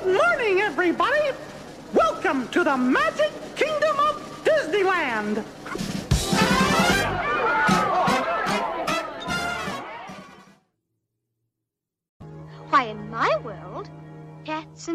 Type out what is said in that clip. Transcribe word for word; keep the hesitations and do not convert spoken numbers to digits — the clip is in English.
morning, everybody! Welcome to the Magic Kingdom of Disneyland! Why, in my world, cats and